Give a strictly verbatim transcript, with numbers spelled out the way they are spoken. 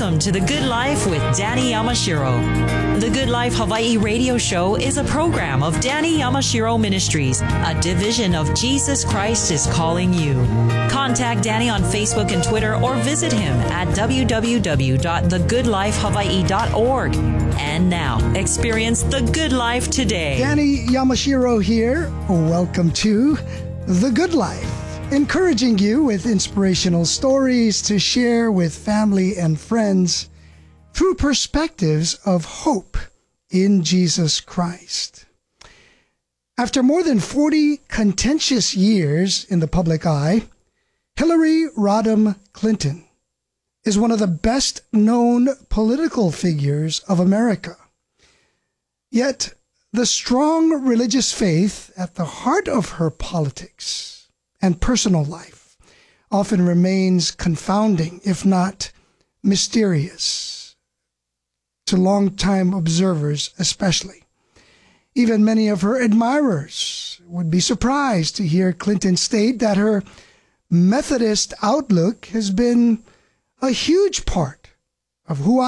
Welcome to The Good Life with Danny Yamashiro. The Good Life Hawaii radio show is a program of Danny Yamashiro Ministries, a division of Jesus Christ is Calling You. Contact Danny on Facebook and Twitter or visit him at w w w dot the good life hawaii dot org. And now, experience the good life today. Danny Yamashiro here. Welcome to The Good Life, encouraging you with inspirational stories to share with family and friends through perspectives of hope in Jesus Christ. After more than forty contentious years in the public eye, Hillary Rodham Clinton is one of the best-known political figures of America. Yet, the strong religious faith at the heart of her politics and personal life often remains confounding, if not mysterious, to longtime observers especially. Even many of her admirers would be surprised to hear Clinton state that her Methodist outlook has been a huge part of who